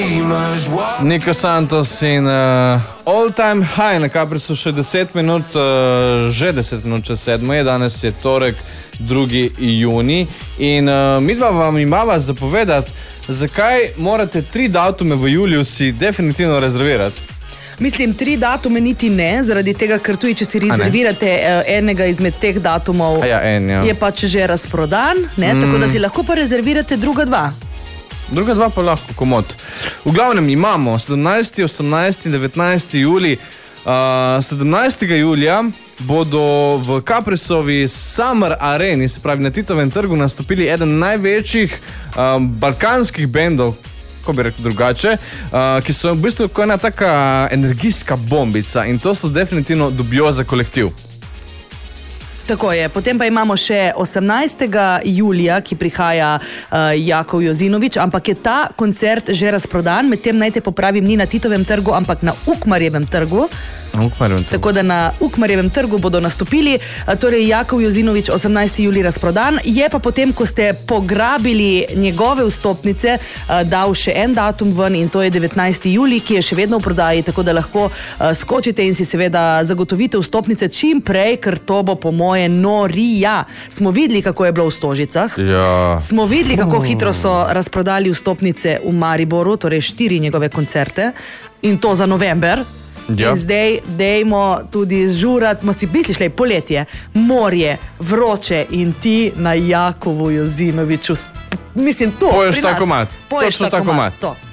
Nico Santos in All Time High, na Caprisu še 10 minut, že 10 minut čez 7 je, danes je torek, 2. juni in midva vam imava zapovedati, zakaj morate 3 datume v juliju si definitivno rezervirati. Mislim, 3 datume niti ne, zaradi tega, ker tudi, če si rezervirate enega izmed teh datumov, je pač že razprodan, tako da si lahko pa rezervirate druga 2. Druga 2 pa lahko komod. V glavnem imamo 17., 18., 19. julij. 17. julija bodo v Caprisovi Summer Areni, se pravi na Titovem trgu, nastopili eden največjih balkanskih bendov, ko bi rekel drugače, ki so v bistvu kot ena taka energijska bombica in to so definitivno Dubioza kolektiv. Tako je. Potem pa imamo še 18. julija, ki prihaja Jakov Jozinovič, ampak je ta koncert že razprodan, medtem naj te popravim, ni na Titovem trgu, ampak na Ukmarjevem trgu. Tako da na Ukmarjevem trgu bodo nastopili, torej Jakov Jozinovič 18. julij razprodan, je pa potem, ko ste pograbili njegove vstopnice, dal še en datum ven in to je 19. julij, ki je še vedno v prodaji, tako da lahko skočite in si seveda zagotovite vstopnice čim prej, ker to bo po moje norija. Smo videli, kako je bilo v Stožicah. Ja. Smo videli, kako hitro so razprodali vstopnice v Mariboru, torej 4 njegove koncerte in to za november. Ja. In zdaj dejmo tudi zžurati, si misliš, poletje, morje, vroče in ti na Jakovu Jozinoviču. Mislim, to. Poješ tako mat. Točno tako mat.